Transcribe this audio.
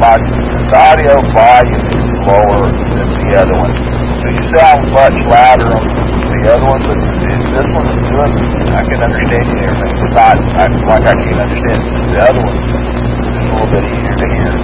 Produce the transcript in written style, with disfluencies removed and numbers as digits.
the audio volume is lower than the other one. So you sound much louder on the other one, but this one's good. I can understand you and everything. It's not like I can't understand the other one. It's a little bit easier to hear.